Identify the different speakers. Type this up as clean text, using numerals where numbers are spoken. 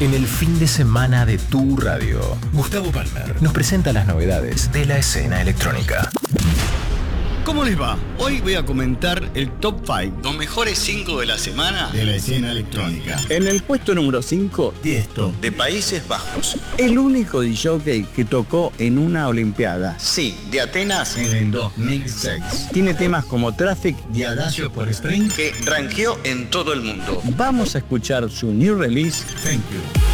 Speaker 1: En el fin de semana de tu radio, Gustavo Palmer nos presenta las novedades de la escena electrónica.
Speaker 2: ¿Cómo les va? Hoy voy a comentar el top 5, los mejores 5 de la semana de la escena electrónica. En el puesto número 5, Tiesto, de Países Bajos. El único DJ que tocó en una olimpiada. Sí, de Atenas en el 2006. Tiene temas como Traffic y Adagio por Spring que rankeó en todo el mundo. Vamos a escuchar su new release, Thank You.